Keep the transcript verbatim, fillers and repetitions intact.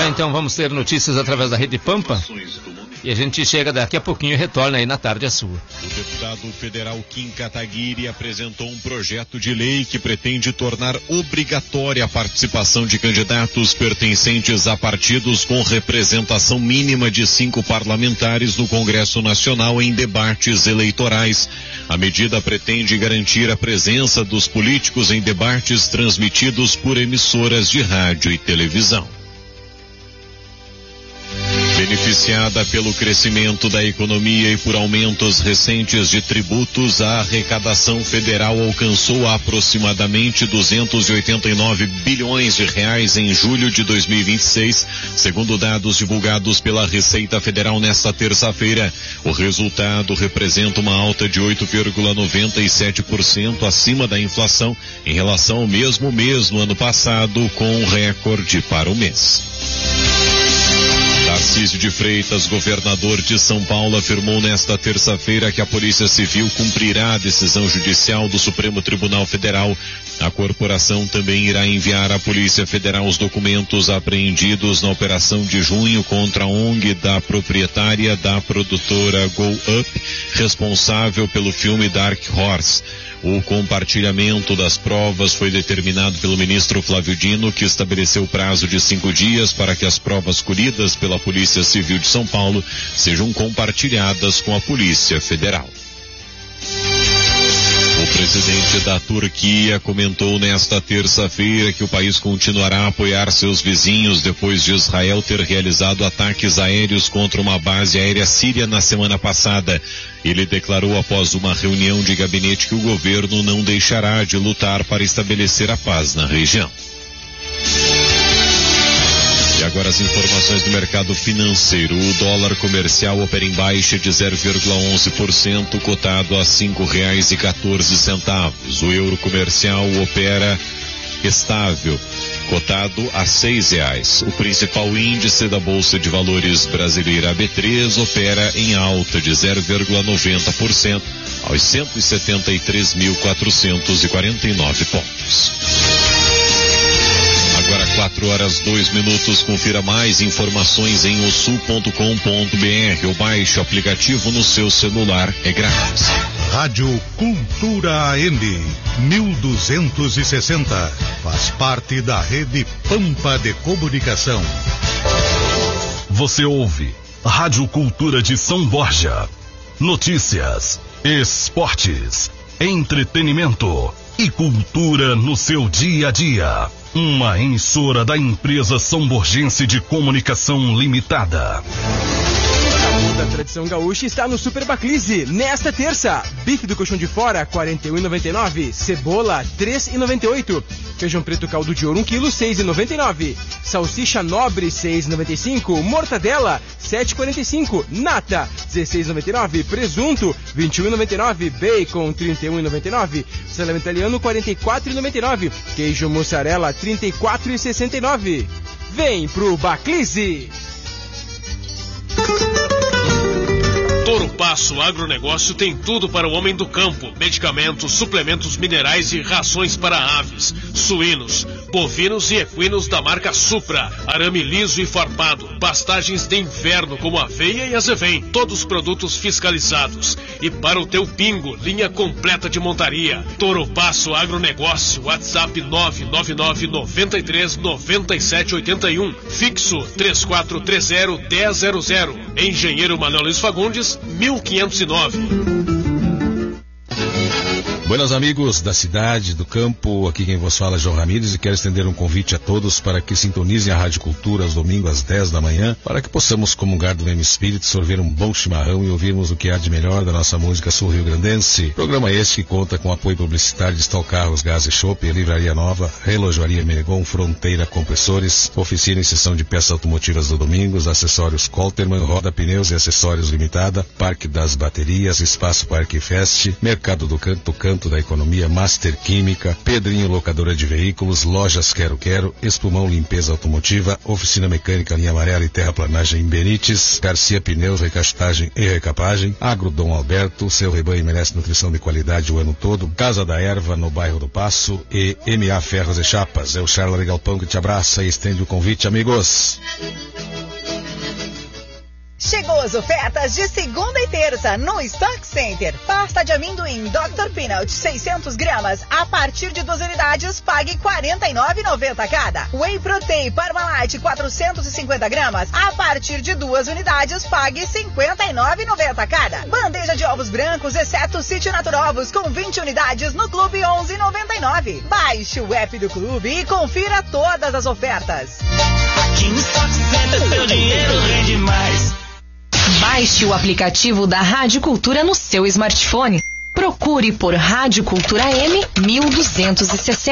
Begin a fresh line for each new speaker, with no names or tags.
Já então vamos ter notícias através da Rede Pampa. E a gente chega daqui a pouquinho e retorna aí na tarde a sua.
O deputado federal Kim Kataguiri apresentou um projeto de lei que pretende tornar obrigatória a participação de candidatos pertencentes a partidos com representação mínima de cinco parlamentares no Congresso Nacional em debates eleitorais. A medida pretende garantir a presença dos políticos em debates transmitidos por emissoras de rádio e televisão. Beneficiada pelo crescimento da economia e por aumentos recentes de tributos, a arrecadação federal alcançou aproximadamente duzentos e oitenta e nove bilhões de reais em julho de dois mil e vinte e seis, segundo dados divulgados pela Receita Federal nesta terça-feira. O resultado representa uma alta de oito vírgula noventa e sete por cento acima da inflação em relação ao mesmo mês no ano passado, com um recorde para o mês. Tarcísio de Freitas, governador de São Paulo, afirmou nesta terça-feira que a Polícia Civil cumprirá a decisão judicial do Supremo Tribunal Federal. A corporação também irá enviar à Polícia Federal os documentos apreendidos na operação de junho contra a O N G da proprietária da produtora Go Up, responsável pelo filme Dark Horse. O compartilhamento das provas foi determinado pelo ministro Flávio Dino, que estabeleceu prazo de cinco dias para que as provas colhidas pela Polícia Civil de São Paulo sejam compartilhadas com a Polícia Federal. O presidente da Turquia comentou nesta terça-feira que o país continuará a apoiar seus vizinhos depois de Israel ter realizado ataques aéreos contra uma base aérea síria na semana passada. Ele declarou após uma reunião de gabinete que o governo não deixará de lutar para estabelecer a paz na região. E agora as informações do mercado financeiro. O dólar comercial opera em baixa de zero vírgula onze por cento, cotado a cinco reais e quatorze centavos. O euro comercial opera estável, cotado a seis reais. O principal índice da Bolsa de Valores brasileira, a B três, opera em alta de zero vírgula noventa por cento aos cento e setenta e três mil quatrocentos e quarenta e nove pontos. Agora quatro horas, dois minutos. Confira mais informações em osul ponto com ponto br ou baixe o aplicativo no seu celular, é grátis.
Rádio Cultura A M, mil duzentos e sessenta, faz parte da Rede Pampa de Comunicação.
Você ouve Rádio Cultura de São Borja. Notícias, esportes, entretenimento e cultura no seu dia a dia. Uma emissora da empresa São Borgense de Comunicação Limitada.
A tradição gaúcha está no Super Baclise. Nesta terça, bife do colchão de fora, quarenta e um reais e noventa e nove centavos. Cebola, três reais e noventa e oito centavos. Feijão preto caldo de ouro, um quilo, seis reais e noventa e nove centavos. Salsicha nobre, seis reais e noventa e cinco centavos. Mortadela, sete reais e quarenta e cinco centavos. Nata, dezesseis reais e noventa e nove centavos. Presunto, vinte e um reais e noventa e nove centavos. Bacon, trinta e um reais e noventa e nove centavos. Salame italiano, quarenta e quatro reais e noventa e nove centavos. Queijo mussarela, trinta e quatro reais e sessenta e nove centavos. Vem pro Baclise!
Toro Passo Agronegócio tem tudo para o homem do campo: medicamentos, suplementos minerais e rações para aves, suínos, bovinos e equinos da marca Supra, arame liso e farpado, pastagens de inverno como aveia e azevém, todos produtos fiscalizados. E para o teu pingo, linha completa de montaria. Toro Passo Agronegócio, WhatsApp nove nove nove, nove três, nove sete oito um, fixo três quatro três zero, um zero zero zero. Engenheiro Manuel Luiz Fagundes, mil quinhentos e nove.
Buenos amigos da cidade, do campo, aqui quem vos fala é João Ramírez e quero estender um convite a todos para que sintonizem a Rádio Cultura aos domingos às dez da manhã, para que possamos comungar do mesmo espírito, sorver um bom chimarrão e ouvirmos o que há de melhor da nossa música sul-rio-grandense. Programa este que conta com apoio publicitário de Stal Carros, Gás e Chopp, Livraria Nova, Relojoaria Menegon, Fronteira Compressores, Oficina e Seção de Peças Automotivas do Domingos, Acessórios Colterman, Roda Pneus e Acessórios Limitada, Parque das Baterias, Espaço Parque Fest, Mercado do Canto, Canto Fomento da Economia, Master Química, Pedrinho Locadora de Veículos, Lojas Quero Quero, Espumão Limpeza Automotiva, Oficina Mecânica Linha Amarela e Terraplanagem em Benites, Garcia Pneus, Recastagem e Recapagem, Agro Dom Alberto, seu rebanho merece nutrição de qualidade o ano todo, Casa da Erva no bairro do Passo e M A Ferros e Chapas. É o Charles Galpão que te abraça e estende o convite, amigos.
Chegou as ofertas de segunda e terça no Stock Center. Pasta de amendoim doutor Peanut seiscentos gramas a partir de duas unidades, pague quarenta e nove reais e noventa centavos cada. Whey Protein Parmalat quatrocentos e cinquenta gramas a partir de duas unidades, pague cinquenta e nove reais e noventa centavos cada. Bandeja de ovos brancos, exceto Sítio Naturovos, com vinte unidades no Clube onze reais e noventa e nove centavos. Baixe o app do Clube e confira todas as ofertas.
Aqui no Stock Center seu dinheiro rende mais.
Baixe o aplicativo da Rádio Cultura no seu smartphone. Procure por Rádio Cultura M mil duzentos e sessenta.